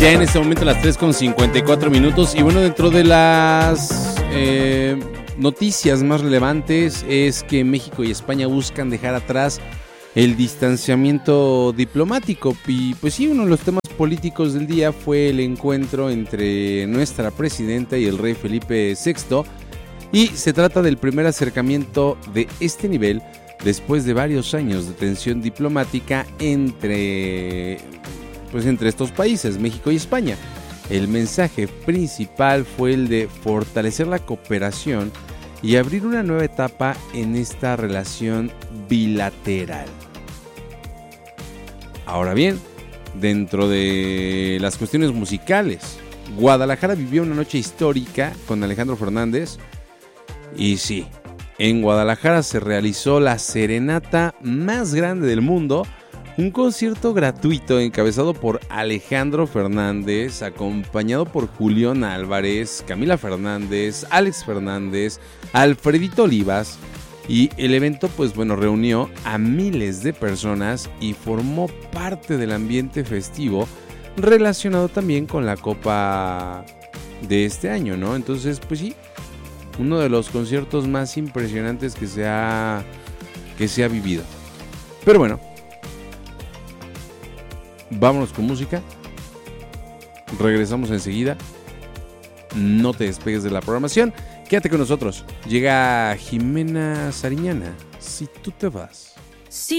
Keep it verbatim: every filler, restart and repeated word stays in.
Ya en este momento las tres con cincuenta y cuatro minutos. Y bueno, dentro de las eh, noticias más relevantes es que México y España buscan dejar atrás el distanciamiento diplomático. Y pues sí, uno de los temas políticos del día fue el encuentro entre nuestra presidenta y el rey Felipe sexto. Y se trata del primer acercamiento de este nivel después de varios años de tensión diplomática entre... pues entre estos países, México y España. El mensaje principal fue el de fortalecer la cooperación y abrir una nueva etapa en esta relación bilateral. Ahora bien, dentro de las cuestiones musicales, Guadalajara vivió una noche histórica con Alejandro Fernández. Y sí, en Guadalajara se realizó la serenata más grande del mundo. Un concierto gratuito encabezado por Alejandro Fernández, acompañado por Julián Álvarez, Camila Fernández, Alex Fernández, Alfredito Olivas. Y el evento, pues bueno, reunió a miles de personas y formó parte del ambiente festivo relacionado también con la Copa de este año, ¿no? Entonces, pues sí, uno de los conciertos más impresionantes que se ha, que se ha vivido. Pero bueno, vámonos con música. Regresamos enseguida. No te despegues de la programación. Quédate con nosotros. Llega Jimena Sariñana. Si tú te vas. Sí.